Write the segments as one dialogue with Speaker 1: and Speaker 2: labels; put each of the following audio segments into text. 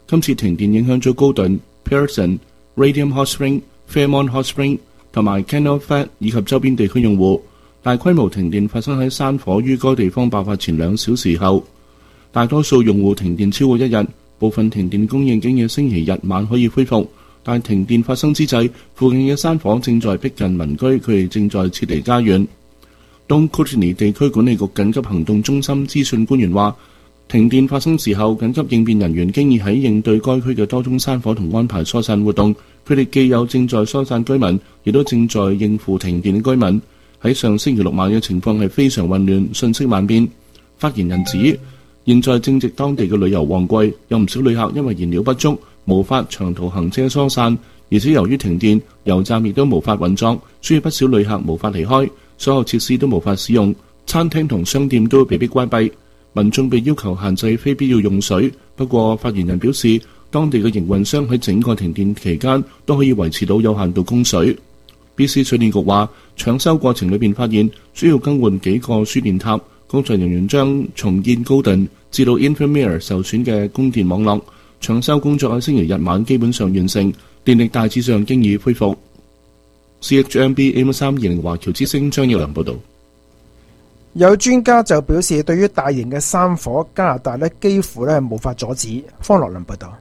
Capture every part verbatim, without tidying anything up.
Speaker 1: 今次停電影響咗高頓、Pearson、Radium Hot Spring、Fairmont Hot Spring 同埋 Canal Flat 以及周邊地區用戶。大規模停電發生喺山火於該地方爆發前兩小時後，大多數用戶停電超過一日，部分停電供應經嘅星期日晚可以恢復。但停電發生之際，附近嘅山火正在逼近民居，佢哋正在撤離家園。東庫特尼地區管理局緊急行動中心資訊官員話，停電發生時候，緊急應變人員經已喺應對該區嘅多宗山火同安排疏散活動。佢哋既有正在疏散居民，亦都正在應付停電嘅居民。喺上星期六晚嘅情況係非常混亂，信息萬變。發言人指，現在正值當地嘅旅遊旺季，有唔少旅客因為燃料不足，無法長途行車疏散，而且由於停電，油站亦都無法運作，所以不少旅客無法離開，所有設施都無法使用，餐廳同商店都被迫關閉，民眾被要求限制非必要用水。不過，發言人表示，當地嘅營運商喺整個停電期間都可以維持到有限度供水。B C 水電局話，搶修過程裏邊發現需要更換幾個輸電塔，工作人員將重建高頓至到 Infirmere 受損嘅供電網絡。搶修工作喺星期日晚基本上完成，電力大致上經已恢復。C H M B A M 三二零華僑之聲張耀良報導。
Speaker 2: 有專家就表示，對於大型嘅山火，加拿大咧幾乎咧無法阻止。方樂倫報導。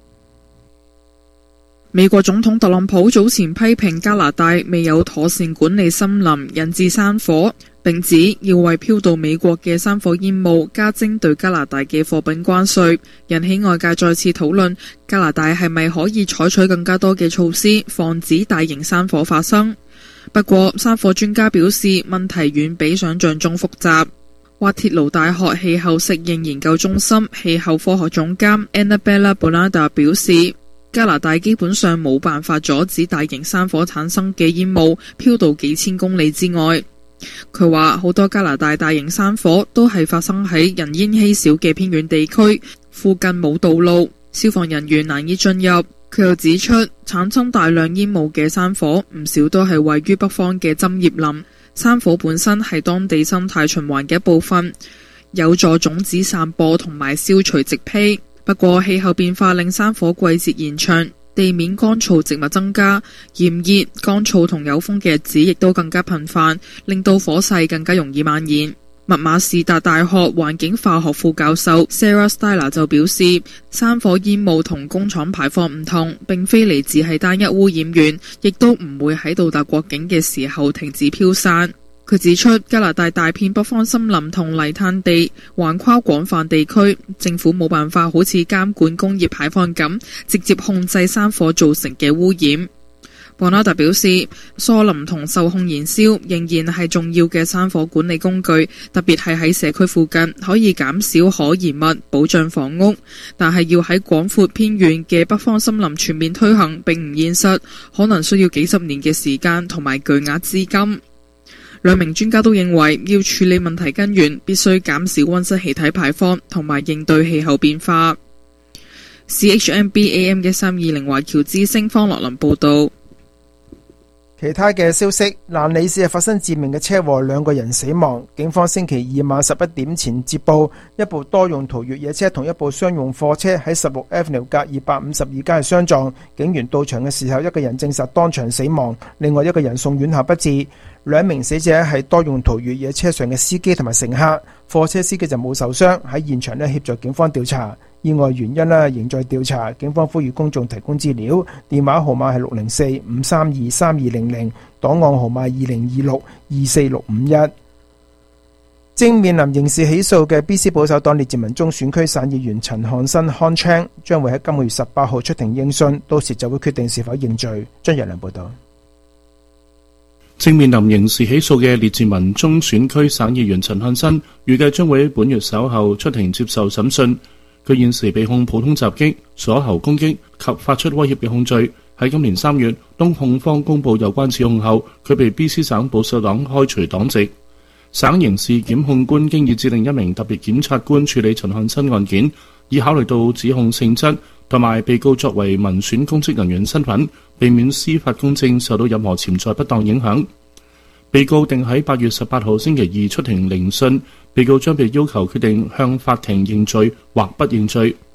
Speaker 3: 美國總統特朗普早前批評加拿大未有妥善管理森林，引致山火，並指要為飄到美國嘅山火煙霧加徵對加拿大嘅貨品關稅，引起外界再次討論加拿大係咪可以採取更加多嘅措施，防止大型山火發生。不過，山火專家表示問題遠比想象中複雜。滑鐵盧大學氣候適應研究中心氣候科學總監 Annabella Bonada 表示，加拿大基本上冇辦法阻止大型山火產生嘅煙霧飄到幾千公里之外。佢話好多加拿大大型山火都係發生喺人煙稀少嘅偏遠地區，附近冇道路，消防人員難以進入。佢又指出，產生大量煙霧嘅山火唔少都係位於北方嘅針葉林。山火本身係當地生態循環嘅一部分，有助種子散播同埋消除植被。不過氣候變化令山火季節延長，地面乾燥植物增加，炎熱、乾燥同有風嘅日子亦都更加頻繁，令到火勢更加容易蔓延。密馬士達大學環境化學副教授 Sarah Styler 就表示，山火煙霧同工廠排放唔同，並非嚟自係單一污染源，亦都唔會喺到達國境嘅時候停止飄散。佢指出，加拿大大片北方森林同泥炭地橫跨廣泛地區，政府冇辦法好似監管工業排放咁，直接控制山火造成嘅污染。博納特表示，疏林同受控燃燒仍然係重要嘅山火管理工具，特別係喺社區附近，可以減少可燃物，保障房屋。但係要喺廣闊偏遠嘅北方森林全面推行並唔現實，可能需要幾十年嘅時間同埋巨額資金。兩名專家都認為，要處理問題根源，必須減少溫室氣體排放同埋應對氣候變化。C H M B A M 一三二零華僑之聲方樂林報導。
Speaker 2: 其他嘅消息，蘭里市係發生致命嘅車禍，兩個人死亡。警方星期二晚十一點前接報，一部多用途越野車同一部商用貨車喺十六 Avenue 隔二百五十二街相撞。警員到場嘅時候，一個人證實當場死亡，另外一個人送院後不治。兩名死者係多用途越野車上嘅司機同埋乘客，貨車司機就冇受傷，喺現場咧協助警方調查。意外原因咧仍在調查，警方呼籲公眾提供資料，電話號碼係六零四五三二三二零零，檔案號碼二零二六二四六五一。正面臨刑事起訴嘅 B C 保守黨列治文中選區省議員陳漢新 Han Chang 將會喺今個月十八號出庭應訊，到時就會決定是否認罪。張日良報道。
Speaker 1: 正面臨刑事起訴嘅列治文中選區省議員陳漢新，預計將會喺本月稍後出庭接受審訊。佢現時被控普通襲擊、鎖喉攻擊及發出威脅嘅控罪。喺今年三月，當控方公佈有關指控後，佢被 B C 省保守黨開除黨籍。省刑事檢控官經已指令一名特別檢察官處理陳漢新案件，以考慮到指控性質同埋被告作為民選公職人員身份，避免司法公正受到任何潛在不當影響。被告定喺八月十八號星期二出庭聆訊，被告將被要求決定向法庭認罪或不認罪。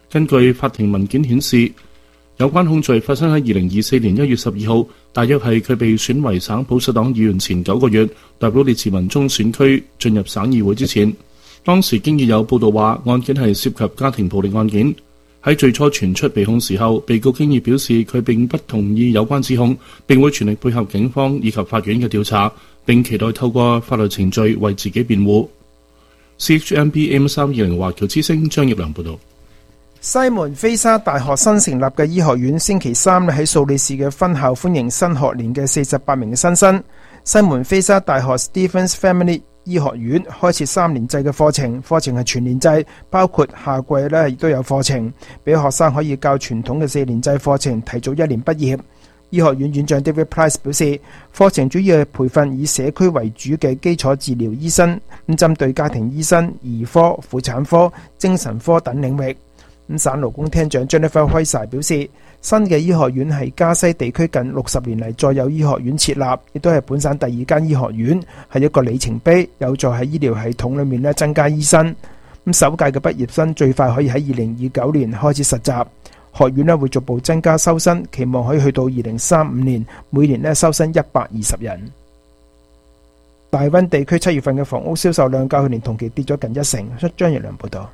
Speaker 1: 根據法庭文件顯示，有關控罪發生喺二零二四年一月十二號，大約係佢被選為省保守黨議員前九個月，代表列治文中選區進入省議會之前。當時經已有報道話案件係涉及家庭暴力案件。喺最初傳出被控時候，被告經已表示佢並不同意有關指控，並會全力配合警方以及法院嘅調查，並期待透過法律程序為自己辯護。C H M B M 三二零華僑之聲張業良報道。
Speaker 2: 西門菲沙大學新成立嘅醫學院星期三喺素利市嘅分校歡迎新學年嘅四十八名新生。西門菲沙大學 Stephens Family 醫學院開設三年制嘅課程，課程係全年制，包括夏季呢亦都有課程，俾學生可以較傳統嘅四年制課程提早一年畢業。醫學院院長 David Price 表示，課程主要係培訓以社區為主嘅基礎治療醫生，咁針對家庭醫生、兒科、婦產科、精神科等領域。咁省勞工廳長 Jennifer Weiser 表示，新嘅醫學院係加西地區近六十年嚟再有醫學院設立，亦都係本省第二間醫學院，係一個里程碑，有助喺醫療系統裏面咧增加醫生。咁首屆嘅畢業生最快可以喺二零二九年開始實習，學院咧會逐步增加收生，期望可以去到二零三五年每年咧收生一百二十人。大溫地區七月份嘅房屋銷售量較去年同期跌咗近一成。張業良報道。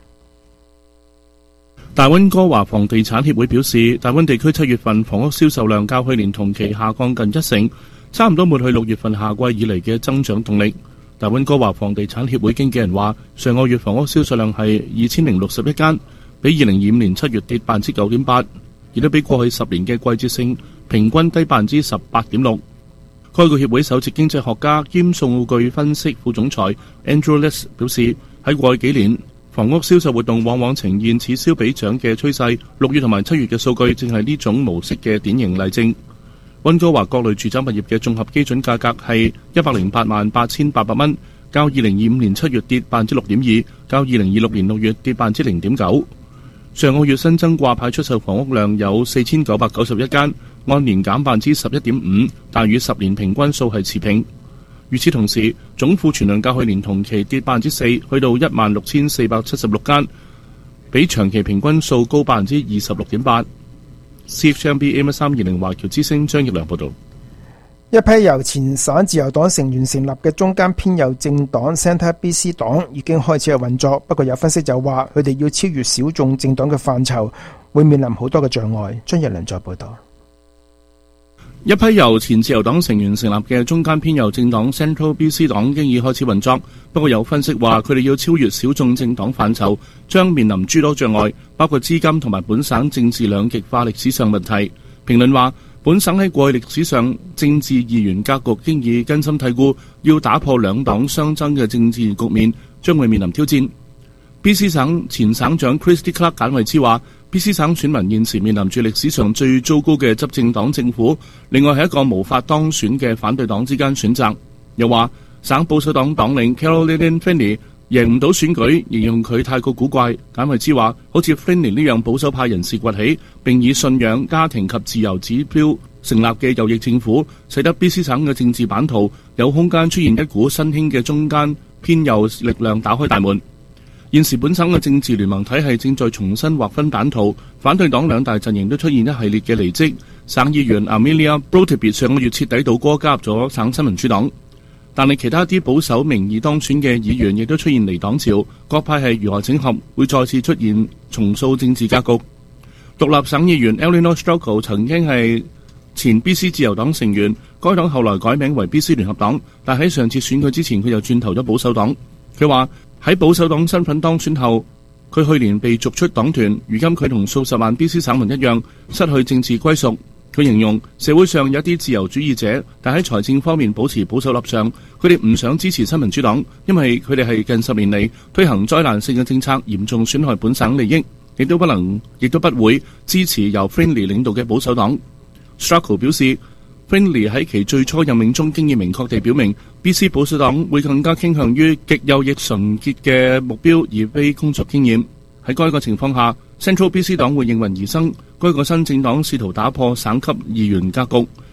Speaker 1: 大溫哥華房地產協會表示，大溫地區七月份房屋銷售量較去年同期下降近一成，差唔多抹去六月份夏季以嚟嘅增長動力。大溫哥華房地產協會經紀人話，上個月房屋銷售量係二千零六十一間，比二零二五年七月跌百分之九點八，亦都比過去十年嘅季節性平均低百分之十八點六。該個協會首席經濟學家兼數據分析副總裁 Andrew Liss 表示，喺過去幾年，房屋銷售活動往往呈現此消彼長嘅趨勢，六月同埋七月嘅數據正係呢種模式嘅典型例證。溫哥華各類住宅物業嘅綜合基準價格係一百零八萬八千八百蚊，較二零二五年七月跌百分之六點二，較二零二六年六月跌百分之零點九。上個月新增掛牌出售房屋量有四千九百九十一間，按年減百分之十一點五，但與十年平均數係持平。與此同時，總庫存量較去年同期跌百分之四，去到一萬六千四百七十六間，比長期平均數高百分之二十六點八。C H M B M 三二零華僑之聲張業良報道。
Speaker 2: 一批由前省自由黨成員成立嘅中間偏右政黨 Centre B C 黨已經開始係運作，不過有分析就話佢哋要超越小眾政黨嘅範疇，會面臨好多嘅障礙。張業良再報道。
Speaker 1: 一批由前自由黨成員成立嘅中間偏右政黨 Central B C 黨經已開始運作，不過有分析話佢哋要超越小眾政黨範疇，將面臨諸多障礙，包括資金同埋本省政治兩極化歷史上問題。評論話，本省喺過去歷史上政治二元格局經已根深蒂固，要打破兩黨相爭嘅政治局面，將會面臨挑戰。B C 省前省長 Christy Clark 簡惠之話，B C 省選民現時面臨住歷史上最糟糕嘅執政黨政府，另外係一個無法當選嘅反對黨之間選擇。又話省保守黨黨領 Caroline Finley 贏唔到選舉，形容佢太過古怪。簡惠之話，好似 Finley 呢樣保守派人士崛起，並以信仰、家庭及自由指標成立嘅右翼政府，使得 B C 省嘅政治版圖有空間出現一股新興嘅中間偏右力量打開大門。現時本省嘅政治聯盟體系正在重新劃分版圖，反對黨兩大陣營都出現一系列嘅離職。省議員 Amelia Brotebit 上個月徹底倒戈加入咗省新民主黨，但係其他啲保守名義當選嘅議員亦都出現離黨潮，各派系如何整合，會再次出現重塑政治格局。獨立省議員 Eleanor Strogo 曾經係前 B C 自由黨成員，該黨後來改名為 B C 聯合黨，但喺上次選舉之前佢又轉投咗保守黨。佢話喺保守黨身份當選後，佢去年被逐出黨團，如今佢同數十萬 B C 省民一樣失去政治歸屬。佢形容社會上有一啲自由主義者，但喺財政方面保持保守立場，佢哋唔想支持新民主黨，因為佢哋係近十年嚟推行災難性嘅政策，嚴重損害本省利益，亦都不能，亦都不會支持由 Finley 領導嘅保守黨。Stracco 表示，Finley 喺其最初任命中經已明確地表明 B C 保守黨會更加傾向於極右翼純潔嘅目標，而非工作經驗。喺該個情況下， Central B C 黨會應運而生。該個新政黨試圖打破省級議員格局。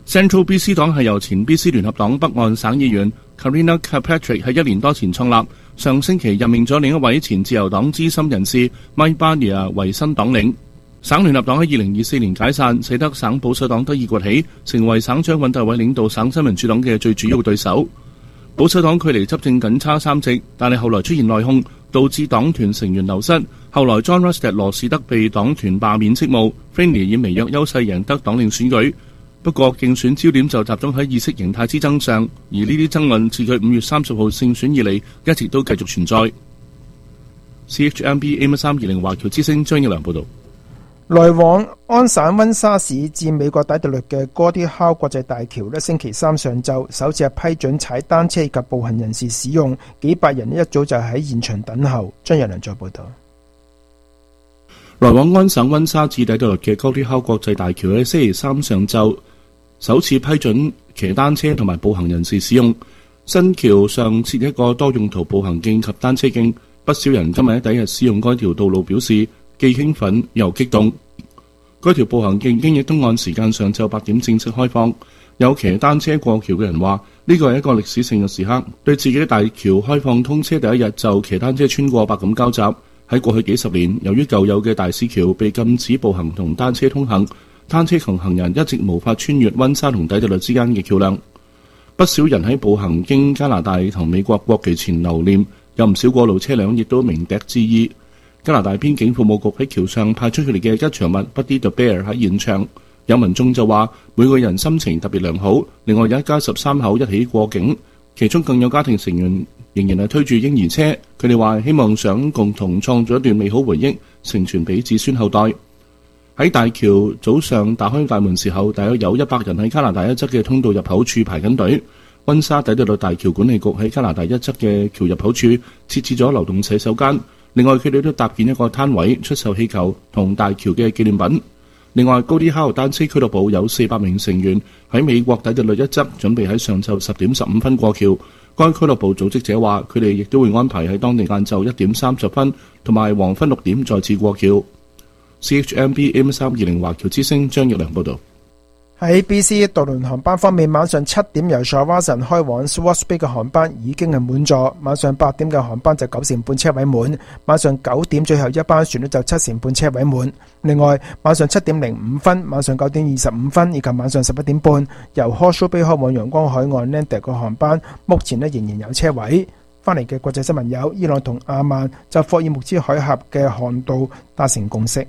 Speaker 1: Central B C 黨係由前 B C 聯合黨北岸省議員 Karina Kirkpatrick 喺一年多前創立，上星期任命咗另一位前自由黨資深人士 Mike Barnier 為新黨領。省聯合黨喺二零二四年解散，使得省保守黨得以崛起，成為省長尹大偉領導省新民主黨嘅最主要對手。保守黨距離執政僅差三席，但係後來出現內訌，導致黨團成員流失。後來 John Rustad 羅士德被黨團罷免職務 ，Friendly 以微弱優勢贏得黨領選舉。不過競選焦點就集中喺意識形態之爭上，而呢啲爭論自佢五月三十號勝選以嚟，一直都繼續存在。C H M B A 三二零華僑之聲張一良報導。
Speaker 2: 來往安省溫莎市至美國底特律嘅哥迪考國際大橋呢，星期三上晝首次係批准踩單車及步行人士使用，幾百人一早就喺現場等候。張日良再報道。
Speaker 1: 來往安省溫莎至底特律嘅哥迪考國際大橋喺星期三上晝首次批准騎單車同埋步行人士使用。新橋上設一個多用途步行徑及單車徑，不少人今日喺第一日使用該條道路表示既興奮又激動。該條步行徑經已東岸時間上晝八點正式開放。有騎單車過橋嘅人話：呢個係一個歷史性嘅時刻，對自己嘅大橋開放通車第一日就騎單車穿過百感交集。喺過去幾十年，由於舊有嘅大使橋被禁止步行同單車通行，單車同行人一直無法穿越溫莎同底特律之間嘅橋梁。不少人喺步行經加拿大同美國國旗前留念，有唔少過路車輛亦都鳴笛致意。加拿大邊境服務局喺橋上派出佢哋嘅吉祥物 Buddy the Bear 喺現場，有民眾就話每個人心情特別良好。另外有一家十三口一起過境，其中更有家庭成員仍然係推住嬰兒車。佢哋話希望想共同創造一段美好回憶，承傳俾子孫後代。喺大橋早上打開大門時候，大約有一百人喺加拿大一側嘅通道入口處排緊隊。溫莎底特律大橋管理局喺加拿大一側嘅橋入口處設置咗流動洗手間。另外，佢哋都搭建一個攤位出售氣球同大橋嘅紀念品。另外，高迪考單車俱樂部有四百名成員喺美國底特律一側準備喺上晝十點十五分過橋。該俱樂部組織者話，佢哋亦都會安排喺當地晏晝一點三十分同埋黃昏六點再次過橋。C H M B A 三二零華僑之聲張玉良報導。
Speaker 2: 喺 B C 渡輪航班方面，晚上七點由 Shawson 開往 Swartz Bay 嘅航班已經係滿座，晚上八點嘅航班就九成半車位滿，晚上九點最後一班船呢就七成半車位滿。另外，晚上七點零五分、晚上九點二十五分以及晚上十一點半由 Horseshoe Bay 開往陽光海岸 Landak 嘅航班，目前呢仍然有車位。翻嚟嘅國際新聞有：伊朗同阿曼就霍爾木茲海峽嘅航道達成共識。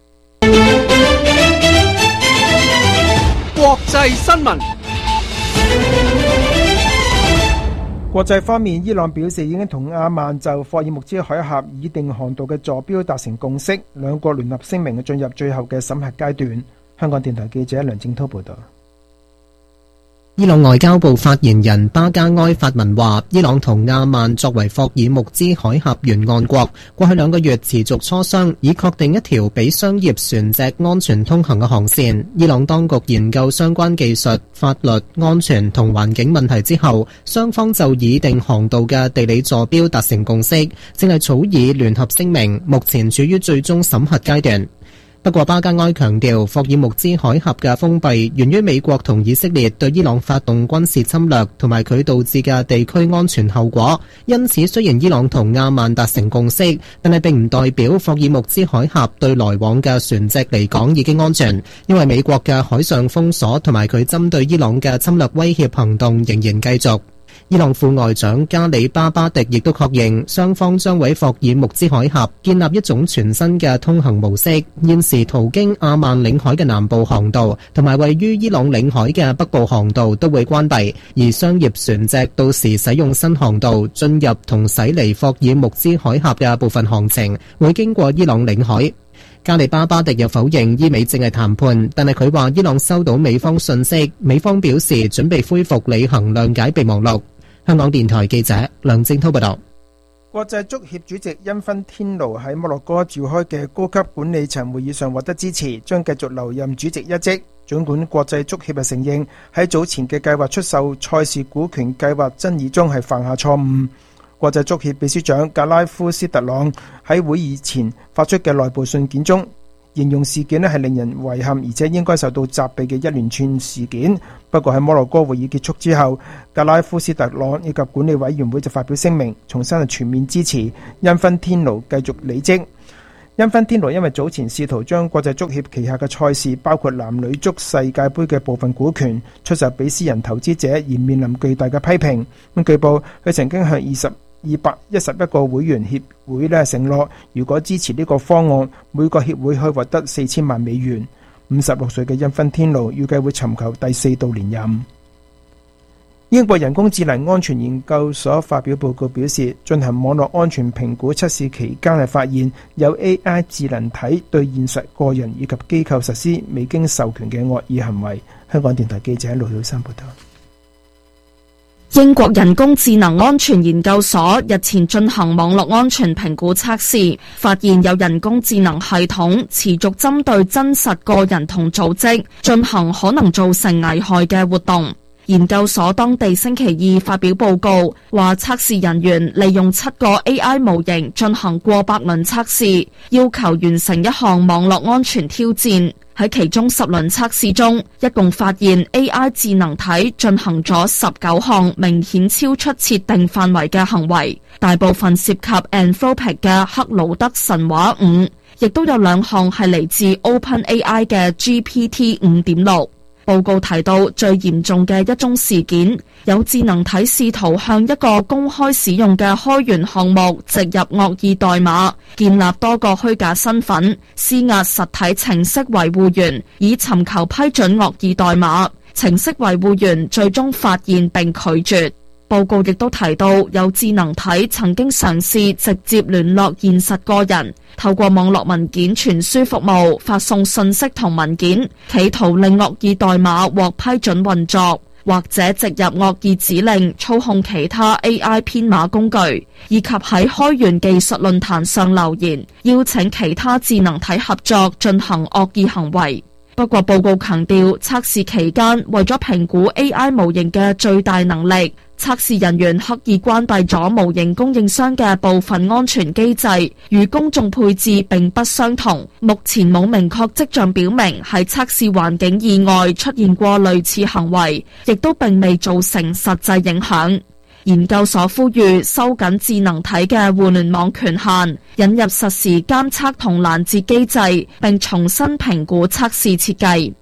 Speaker 4: 國際新聞。
Speaker 2: 國際方面，伊朗表示已經同阿曼就霍爾木茲海峽擬定航道嘅坐標達成共識，兩國聯合聲明進入最後嘅審核階段。香港電台記者梁正滔報道。
Speaker 5: 伊朗外交部發言人巴加埃發文話，伊朗同阿曼作為霍爾木茲海峽沿岸國，過去兩個月持續磋商，以確定一條俾商業船隻安全通行嘅航線。伊朗當局研究相關技術、法律、安全同環境問題之後，雙方就擬定航道嘅地理坐標達成共識，正係草擬聯合聲明，目前處於最終審核階段。不過巴加埃強調，霍爾木茲海峽嘅封閉源於美國同以色列對伊朗發動軍事侵略同埋佢導致嘅地區安全後果。因此，雖然伊朗同阿曼達成共識，但係並唔代表霍爾木茲海峽對來往嘅船隻嚟講已經安全，因為美國嘅海上封鎖同埋佢針對伊朗嘅侵略威脅行動仍然繼續。伊朗副外長加里巴巴迪亦都確認，雙方將喺霍爾木茲海峽建立一種全新嘅通行模式。現時途經阿曼領海嘅南部航道同埋位於伊朗領海嘅北部航道都會關閉，而商業船隻到時使用新航道進入同駛離霍爾木茲海峽嘅部分航程會經過伊朗領海。加里巴巴迪又否認伊美正係談判，但係佢話伊朗收到美方訊息，美方表示準備恢復履行諒解備忘錄。香港電台記者梁正滔報道。
Speaker 2: 國際足協主席因芬天奴喺摩洛哥召開嘅高級管理層會議上獲得支持，將繼續留任主席一職。儘管國際足協承認喺早前嘅計劃出售賽事股權計劃爭議中係犯下錯誤。國際足協秘書長格拉夫斯特朗喺會議前發出嘅內部信件中， 形容事件咧係令人遺憾，而且應該受到責備嘅一連串事件。不過喺摩洛哥會議結束之後，格拉夫斯特朗以及管理委員會就發表聲明，重申係全面支持因芬天奴繼續履職。因芬天奴因為早前試圖將國際足協旗下嘅賽事，包括男女足世界盃嘅部分股權出售俾私人投資者，而面臨巨大嘅批評。咁據報，佢曾經向二十二百一十一個會員協會咧承諾，如果支持呢個方案，每個協會可以獲得四千萬美元。五十六歲嘅因芬天奴預計會尋求第四度連任。英國人工智能安全研究所發表報告表示，進行網絡安全評估測試期間係發現有 A I 智能體對現實個人以及機構實施未經授權嘅惡意行為。香港電台記者盧曉山報道。
Speaker 4: 英國人工智能安全研究所日前進行網絡安全評估測試，發現有人工智能系統持續針對真實個人同組織進行可能造成危害嘅活動。研究所當地星期二發表報告，話測試人員利用七個 A I 模型進行過百輪測試，要求完成一項網絡安全挑戰。喺其中十輪測試中，一共發現 A I 智能體進行咗十九項明顯超出設定範圍嘅行為，大部分涉及 Anthropic 嘅克魯德神話五，亦都有兩項係嚟自 OpenAI 嘅 G P T 五點六。報告提到最嚴重嘅一宗事件，有智能體試圖向一個公開使用嘅開源項目植入惡意代碼，建立多個虛假身份，施壓實體程式維護員以尋求批准惡意代碼。程式維護員最終發現並拒絕。報告亦都提到，有智能體曾經嘗試直接聯絡現實個人，透過網絡文件傳輸服務發送信息同文件，企圖令惡意代碼獲批准運作，或者植入惡意指令操控其他 A I 編碼工具，以及喺開源技術論壇上留言，邀請其他智能體合作進行惡意行為。不過報告強調，測試期間為咗評估 A I 模型嘅最大能力，測試人員刻意關閉咗模型供應商嘅部分安全機制，與公眾配置並不相同。目前冇明確跡象表明喺測試環境以外出現過類似行為，亦都並未造成實際影響。研究所呼籲收緊智能體嘅互聯網權限，引入實時監測同攔截機制，並重新評估測試設計。